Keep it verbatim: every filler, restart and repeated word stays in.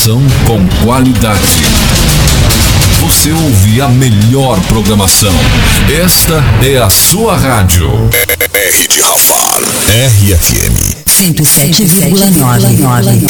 Informação com qualidade. Você ouve a melhor programação. Esta é a sua rádio. R de Rafar. R F M. cento e sete vírgula nove.